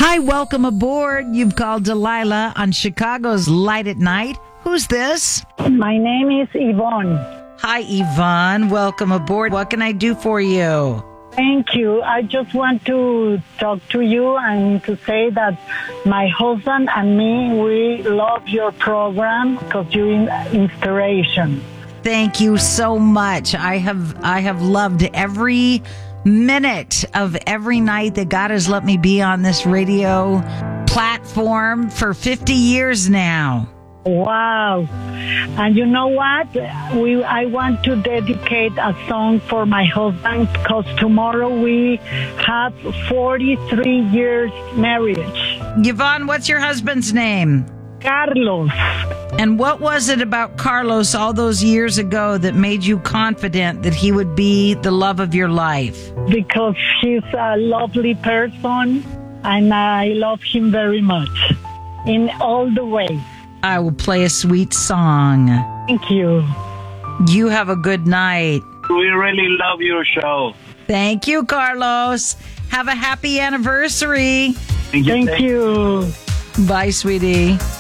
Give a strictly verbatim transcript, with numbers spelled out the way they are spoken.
Hi, welcome aboard. You've called Delilah on Chicago's Light at Night. Who's this? My name is Yvonne. Hi, Yvonne. Welcome aboard. What can I do for you? Thank you. I just want to talk to you and to say that my husband and me, we love your program because you're inspiration. Thank you so much. I have I have loved every minute of every night that God has let me be on this radio platform for fifty years now. Wow. And you know what? We I want to dedicate a song for my husband because tomorrow we have forty-three years marriage. Yvonne, what's your husband's name? Carlos. And what was it about Carlos all those years ago that made you confident that he would be the love of your life? Because he's a lovely person and I love him very much in all the ways. I will play a sweet song. Thank you. You have a good night. We really love your show. Thank you, Carlos. Have a happy anniversary. Thank you. Thank you. Bye, sweetie.